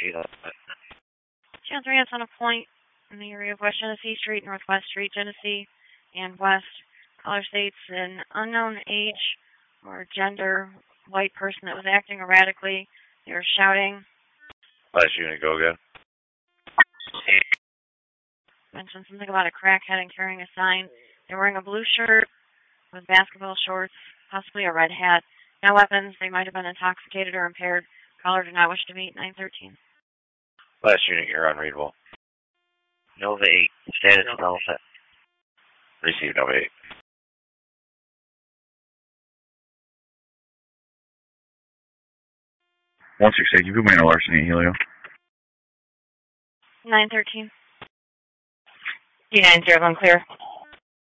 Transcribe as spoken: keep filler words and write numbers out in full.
Channel three is on a point in the area of West Genesee Street, Northwest Street, Genesee, and West. Caller states an unknown age or gender white person that was acting erratically. They were shouting. Last unit, go again. Mentioned something about a crackhead and carrying a sign. They're wearing a blue shirt with basketball shorts, possibly a red hat. No weapons. They might have been intoxicated or impaired. Caller did not wish to meet. nine thirteen. Last unit, you're unreadable. Nova eight. Status of all set. Receive Nova eight. one six eight, you put me in a larceny at Helio. nine thirteen. D nine zero, clear.